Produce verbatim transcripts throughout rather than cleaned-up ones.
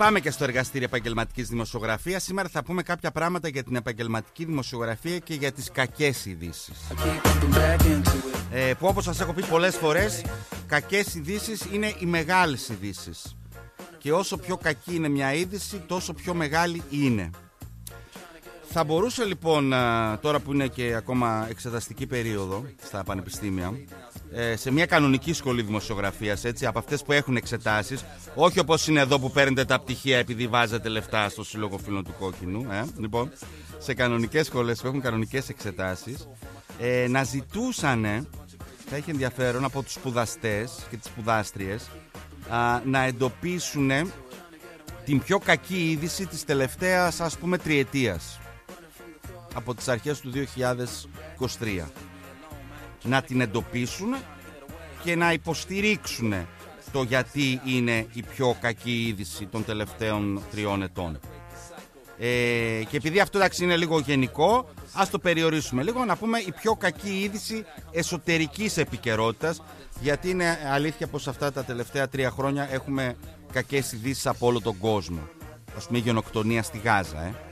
πάμε και στο εργαστήριο επαγγελματικής δημοσιογραφίας. Σήμερα θα πούμε κάποια πράγματα για την επαγγελματική δημοσιογραφία και για τις κακές ειδήσεις. Ε, που όπως σας έχω πει πολλές φορές, κακές ειδήσεις είναι οι μεγάλες ειδήσεις. Και όσο πιο κακή είναι μια είδηση, τόσο πιο μεγάλη είναι. Θα μπορούσε λοιπόν, τώρα που είναι και ακόμα εξεταστική περίοδο στα πανεπιστήμια, σε μια κανονική σχολή δημοσιογραφίας, έτσι, από αυτές που έχουν εξετάσεις, όχι όπως είναι εδώ που παίρνετε τα πτυχία επειδή βάζετε λεφτά στο Σύλλογο Φίλων του Κόκκινου, ε, λοιπόν, σε κανονικές σχολές που έχουν κανονικές εξετάσεις, ε, να ζητούσανε, θα έχει ενδιαφέρον από τους σπουδαστές και τις σπουδάστριες, α, να εντοπίσουν την πιο κακή είδηση της τελευταίας, ας πούμε, τριετίας, από τις αρχές του δύο χιλιάδες είκοσι τρία. Να την εντοπίσουν και να υποστηρίξουν το γιατί είναι η πιο κακή είδηση των τελευταίων τριών ετών. Ε, και επειδή αυτό εντάξει είναι λίγο γενικό, ας το περιορίσουμε λίγο, να πούμε η πιο κακή είδηση εσωτερικής επικαιρότητας, γιατί είναι αλήθεια πως αυτά τα τελευταία τρία χρόνια έχουμε κακές ειδήσεις από όλο τον κόσμο. Ας πούμε η γενοκτονία στη Γάζα, ε.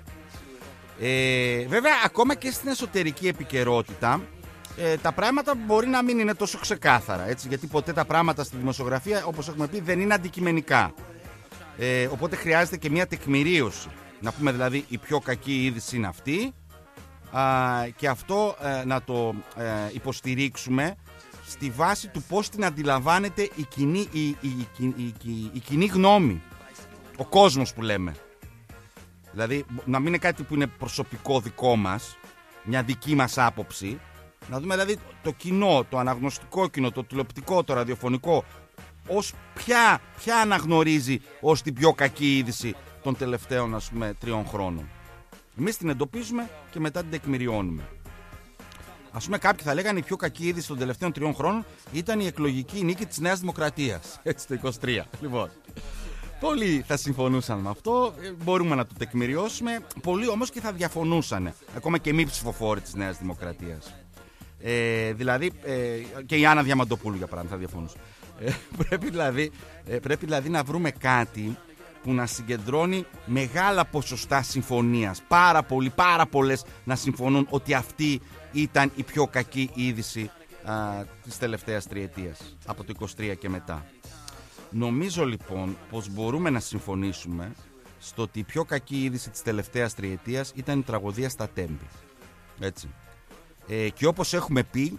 Ε, βέβαια ακόμα και στην εσωτερική επικαιρότητα ε, τα πράγματα μπορεί να μην είναι τόσο ξεκάθαρα, έτσι, γιατί ποτέ τα πράγματα στη δημοσιογραφία, όπως έχουμε πει, δεν είναι αντικειμενικά, ε, οπότε χρειάζεται και μια τεκμηρίωση, να πούμε δηλαδή η πιο κακή είδηση είναι αυτή, α, και αυτό ε, να το ε, υποστηρίξουμε στη βάση του πώς την αντιλαμβάνεται η κοινή, η, η, η, η, η, η κοινή γνώμη, ο κόσμος που λέμε. Δηλαδή να μην είναι κάτι που είναι προσωπικό δικό μας, μια δική μας άποψη, να δούμε δηλαδή το κοινό, το αναγνωστικό κοινό, το τηλεοπτικό, το ραδιοφωνικό, ως ποια, ποια αναγνωρίζει ως την πιο κακή είδηση των τελευταίων, ας πούμε, τριών χρόνων. Εμείς την εντοπίζουμε και μετά την τεκμηριώνουμε. Ας πούμε κάποιοι θα λέγανε η πιο κακή είδηση των τελευταίων τριών χρόνων ήταν η εκλογική νίκη της Νέας Δημοκρατίας, έτσι, το είκοσι τρία. Λοιπόν, πολλοί θα συμφωνούσαν με αυτό, μπορούμε να το τεκμηριώσουμε. Πολλοί όμως και θα διαφωνούσαν, ακόμα και μη ψηφοφόροι της Νέας Δημοκρατίας. Ε, δηλαδή, ε, και η Άννα Διαμαντοπούλου για παράδειγμα θα διαφωνούσε. Ε, πρέπει, δηλαδή, ε, πρέπει δηλαδή να βρούμε κάτι που να συγκεντρώνει μεγάλα ποσοστά συμφωνίας. Πάρα πολλοί, πάρα πολλές να συμφωνούν ότι αυτή ήταν η πιο κακή είδηση α, της τελευταίας τριετίας, από το είκοσι τρία και μετά. Νομίζω λοιπόν πως μπορούμε να συμφωνήσουμε στο ότι η πιο κακή είδηση της τελευταίας τριετίας ήταν η τραγωδία στα Τέμπη. Έτσι. Ε, και όπως έχουμε πει,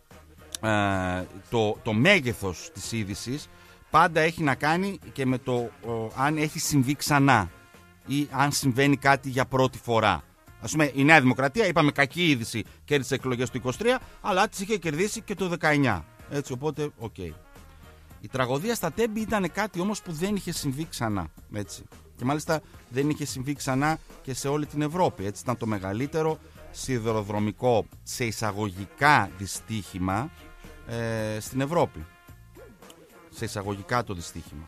ε, το, το μέγεθος της είδησης πάντα έχει να κάνει και με το ο, αν έχει συμβεί ξανά ή αν συμβαίνει κάτι για πρώτη φορά. Ας πούμε η Νέα Δημοκρατία, είπαμε κακή είδηση, κέρδισε εκλογές του είκοσι τρία, αλλά τις είχε κερδίσει και το δεκαεννιά. Έτσι, οπότε, οκ. Okay. Η τραγωδία στα Τέμπη ήταν κάτι όμως που δεν είχε συμβεί ξανά. Έτσι. Και μάλιστα δεν είχε συμβεί ξανά και σε όλη την Ευρώπη. Έτσι, ήταν το μεγαλύτερο σιδηροδρομικό σε εισαγωγικά δυστύχημα ε, στην Ευρώπη. Σε εισαγωγικά το δυστύχημα.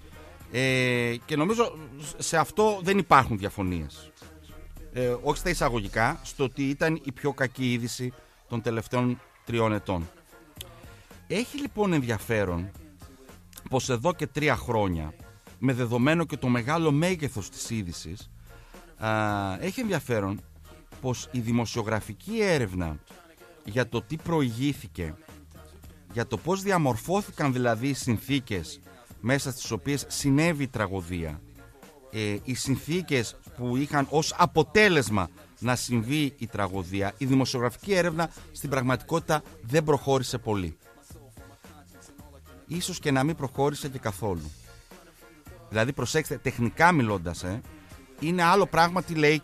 Ε, και νομίζω σε αυτό δεν υπάρχουν διαφωνίες. Ε, όχι στα εισαγωγικά, στο ότι ήταν η πιο κακή είδηση των τελευταίων τριών ετών. Έχει λοιπόν ενδιαφέρον πως εδώ και τρία χρόνια, με δεδομένο και το μεγάλο μέγεθος της είδησης, α, έχει ενδιαφέρον πως η δημοσιογραφική έρευνα για το τι προηγήθηκε, για το πώς διαμορφώθηκαν δηλαδή οι συνθήκες μέσα στις οποίες συνέβη η τραγωδία, ε, οι συνθήκες που είχαν ως αποτέλεσμα να συμβεί η τραγωδία, η δημοσιογραφική έρευνα στην πραγματικότητα δεν προχώρησε πολύ. Ίσως και να μην προχώρησε και καθόλου. Δηλαδή προσέξτε, τεχνικά μιλώντας, ε, είναι άλλο πράγμα τι λέει